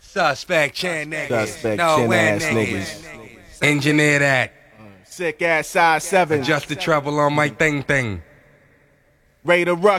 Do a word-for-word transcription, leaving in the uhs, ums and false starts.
Suspect chin niggas. Suspect no chin win ass niggas. niggas. Engineer that. Sick ass size seven. Adjust the treble on my thing thing. Ready to ruck.